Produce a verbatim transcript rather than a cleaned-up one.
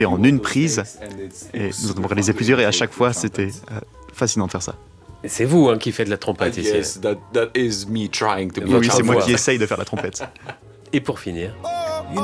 Et en une prise, et nous en avons réalisé plusieurs, et à chaque fois, c'était euh, fascinant de faire ça. C'est vous hein, qui faites de la trompette ici. Yes, that, that is me trying to be Oui, Votre c'est moi voix. qui essaye de faire la trompette. Et pour finir,